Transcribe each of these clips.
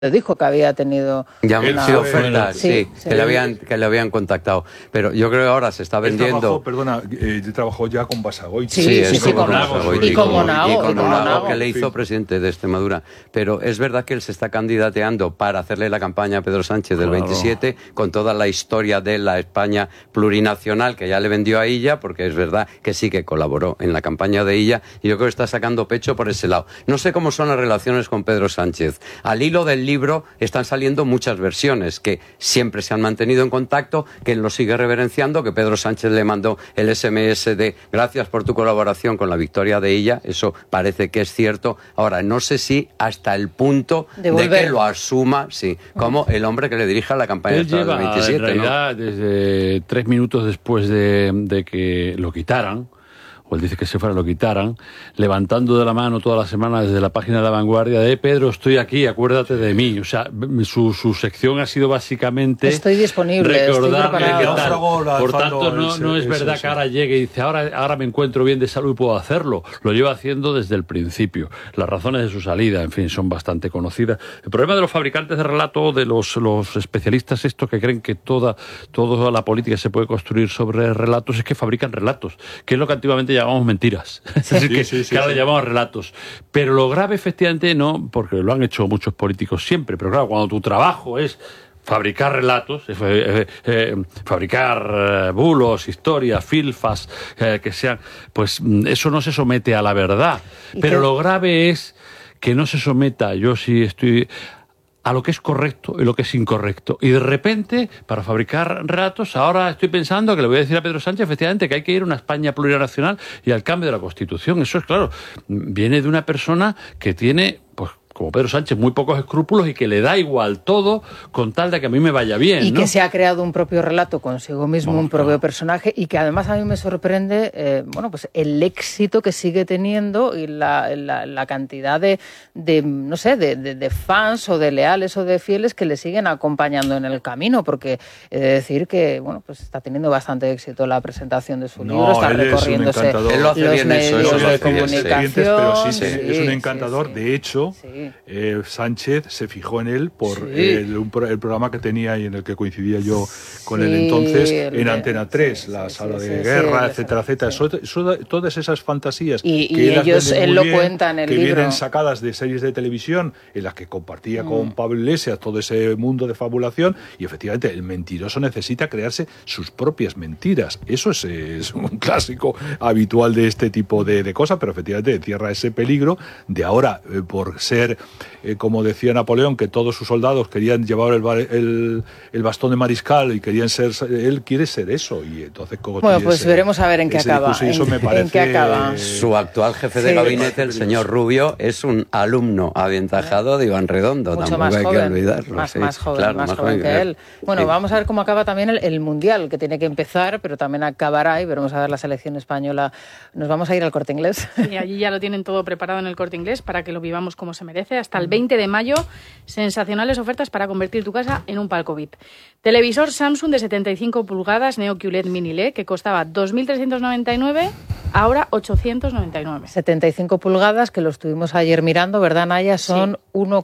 dijo que había tenido ya han sido ofertas, sí, que le habían contactado, pero yo creo que ahora se está vendiendo. Trabajó ya con Basagoiti. Sí, con Nago. Y con Nago, que le hizo presidente de Extremadura. Pero es verdad que él se está candidateando para hacerle la campaña a Pedro Sánchez del 27, con toda la historia de la España plurinacional que ya le vendió a Illa, porque es verdad que sí que colaboró en la campaña de Illa, y yo creo que está sacando pecho por ese lado. No sé cómo son las relaciones con Pedro Sánchez. Al hilo del libro están saliendo muchas versiones, que siempre se han mantenido en contacto, que él lo sigue reverenciando, que Pedro Sánchez le mandó el SMS de gracias por tu colaboración con la victoria de Illa, eso parece que es cierto. Ahora, no sé si hasta el punto de que lo asuma, como el hombre que le dirija la campaña electoral del 27. En realidad, desde 3 minutos después de que lo quitaran, o él dice que se fuera, lo quitaran, levantando de la mano toda la semana desde la página de La Vanguardia de Pedro, estoy aquí, acuérdate de mí. O sea, su sección ha sido básicamente estoy disponible, recordarle qué tal. Por tanto, no es verdad que ahora llegue y dice, ahora me encuentro bien de salud y puedo hacerlo. Lo lleva haciendo desde el principio. Las razones de su salida, en fin, son bastante conocidas. El problema de los fabricantes de relato, de los especialistas estos que creen que toda la política se puede construir sobre relatos, es que fabrican relatos, que es lo que antiguamente llamamos mentiras. Es decir, que ahora llamamos relatos. Pero lo grave, efectivamente, no, porque lo han hecho muchos políticos siempre, pero claro, cuando tu trabajo es fabricar relatos, fabricar bulos, historias, filfas, que sean, pues eso no se somete a la verdad. Pero lo grave es que no se someta, yo sí estoy, a lo que es correcto y lo que es incorrecto. Y de repente, para fabricar relatos, ahora estoy pensando que le voy a decir a Pedro Sánchez, efectivamente, que hay que ir a una España plurinacional y al cambio de la Constitución. Eso es claro, viene de una persona que tiene, pues, como Pedro Sánchez, muy pocos escrúpulos y que le da igual todo con tal de que a mí me vaya bien. Y que se ha creado un propio relato consigo mismo, un propio personaje, y que además a mí me sorprende pues el éxito que sigue teniendo y la cantidad de fans o de leales o de fieles que le siguen acompañando en el camino, porque he de decir que pues está teniendo bastante éxito la presentación de su libro, está recorriéndose los medios de comunicación. Pero es un encantador, de hecho. Sánchez se fijó en él por el programa que tenía y en el que coincidía yo con él entonces, en Antena 3, la sala de guerra, etcétera. Todas esas fantasías que él lo cuenta en el libro, que vienen sacadas de series de televisión en las que compartía con Pablo Iglesias todo ese mundo de fabulación, y efectivamente el mentiroso necesita crearse sus propias mentiras. Eso es un clásico habitual de este tipo de cosas, pero efectivamente encierra ese peligro de ahora, por ser, como decía Napoleón, que todos sus soldados querían llevar el bastón de mariscal y querían ser, él quiere ser eso, y entonces pues veremos a ver en qué acaba. ¿En qué acaba? Su actual jefe de gabinete, el señor Rubio, es un alumno aventajado de Iván Redondo. Mucho tampoco más hay joven, que olvidarlo. más joven que él. Bueno, vamos a ver cómo acaba también el Mundial, que tiene que empezar, pero también acabará, y veremos a ver la selección española. Nos vamos a ir al Corte Inglés. Y allí ya lo tienen todo preparado en el Corte Inglés para que lo vivamos como se merece. Hasta el 20 de mayo, sensacionales ofertas para convertir tu casa en un palco VIP. Televisor Samsung de 75 pulgadas Neo QLED Mini LED, que costaba 2.399, ahora 899. 75 pulgadas, que lo estuvimos ayer mirando, ¿verdad, Naya? Son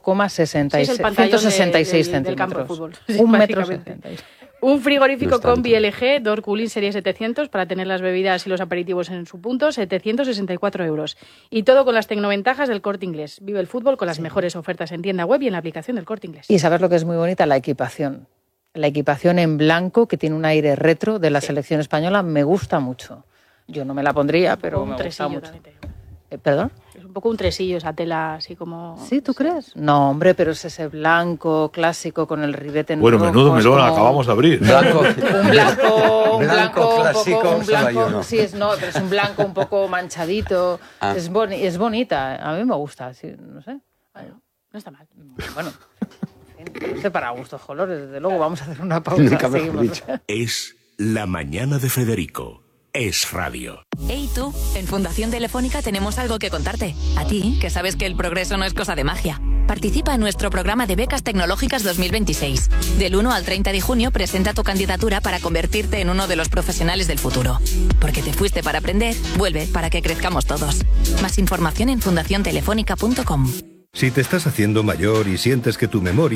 1,166 centímetros. Del campo de fútbol. 1,76 m. Un frigorífico Combi LG Door Cooling Serie 700 para tener las bebidas y los aperitivos en su punto, 764 €. Y todo con las tecnoventajas del Corte Inglés. Vive el fútbol con las mejores ofertas en tienda web y en la aplicación del Corte Inglés. Y sabes lo que es muy bonita, la equipación. La equipación en blanco, que tiene un aire retro de la selección española, me gusta mucho. Yo no me la pondría, pero me gusta mucho. ¿Perdón? Es un poco un tresillo esa tela, así como... ¿Sí, tú crees? No, hombre, pero es ese blanco clásico con el ribete en rojo. Bueno, menudo melón acabamos de abrir. Un blanco clásico, sí, pero es un blanco un poco manchadito. Es bonita, a mí me gusta, sí, no sé. Bueno, no está mal. Bueno, no sé, para gustos colores, desde luego. Vamos a hacer una pausa. Es La Mañana de Federico. Es radio. Hey tú, en Fundación Telefónica tenemos algo que contarte. A ti, que sabes que el progreso no es cosa de magia. Participa en nuestro programa de becas tecnológicas 2026. Del 1 al 30 de junio presenta tu candidatura para convertirte en uno de los profesionales del futuro. Porque te fuiste para aprender, vuelve para que crezcamos todos. Más información en fundaciontelefónica.com. Si te estás haciendo mayor y sientes que tu memoria